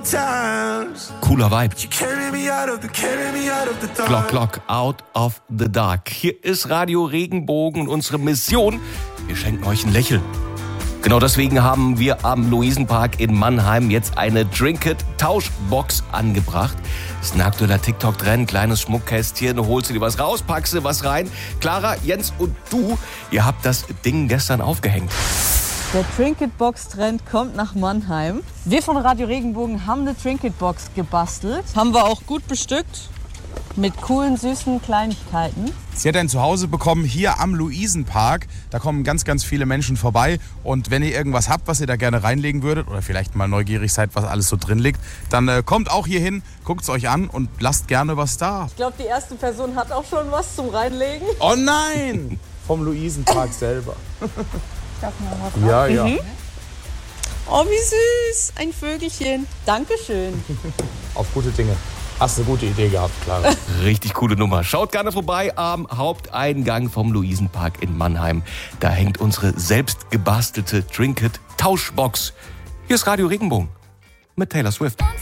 Cooler Vibe. Glock, out of the dark. Hier ist Radio Regenbogen und unsere Mission, wir schenken euch ein Lächeln. Genau deswegen haben wir am Luisenpark in Mannheim jetzt eine Trinket-Tauschbox angebracht. Das ist ein aktueller TikTok-Trend, kleines Schmuckkästchen, holst du dir was raus, packst du was rein. Clara, Jens und du, ihr habt das Ding gestern aufgehängt. Der Trinket-Box-Trend kommt nach Mannheim. Wir von Radio Regenbogen haben eine Trinket-Box gebastelt. Haben wir auch gut bestückt mit coolen, süßen Kleinigkeiten. Sie hat ein Zuhause bekommen hier am Luisenpark. Da kommen ganz, ganz viele Menschen vorbei. Und wenn ihr irgendwas habt, was ihr da gerne reinlegen würdet oder vielleicht mal neugierig seid, was alles so drin liegt, dann kommt auch hier hin, guckt es euch an und lasst gerne was da. Ich glaube, die erste Person hat auch schon was zum Reinlegen. Oh nein! Vom Luisenpark selber. Darf man was drauf? Ja, ja. Mhm. Oh, wie süß. Ein Vögelchen. Dankeschön. Auf gute Dinge. Hast eine gute Idee gehabt, Clara. Richtig coole Nummer. Schaut gerne vorbei am Haupteingang vom Luisenpark in Mannheim. Da hängt unsere selbst gebastelte Trinket-Tauschbox. Hier ist Radio Regenbogen mit Taylor Swift.